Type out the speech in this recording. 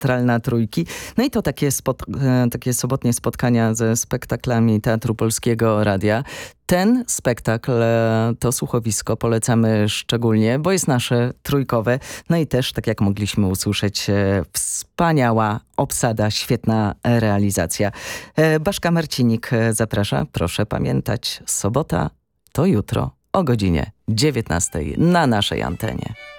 Teatralna Trójki. No i to takie sobotnie spotkania ze spektaklami Teatru Polskiego Radia. Ten spektakl, to słuchowisko polecamy szczególnie, bo jest nasze trójkowe. No i też, tak jak mogliśmy usłyszeć, wspaniała obsada, świetna realizacja. Baszka Marcinik zaprasza. Proszę pamiętać, sobota to jutro o godzinie 19 na naszej antenie.